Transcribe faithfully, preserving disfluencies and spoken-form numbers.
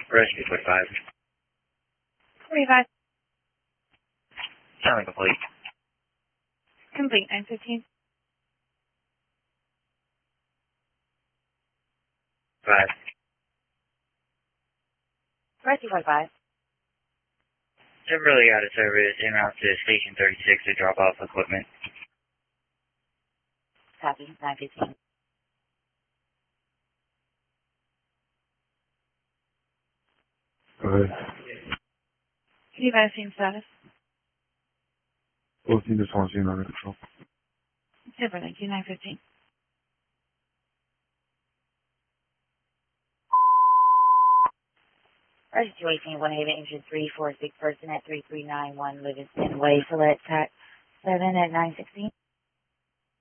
Rescue forty-five. forty-five. Sound complete. Complete, nine fifteen. Five. Rescue forty-five. Chevrolet out of service, en route to Station thirty-six to drop off equipment. Copy, nine fifteen. Go ahead. Can you guys see status? Both units want to see under control. Super, thank you, nine fifteen. Rescue two eighteen, one Haven, engine three four six, person at three three nine one Livingston Way, select tax seven at nine sixteen.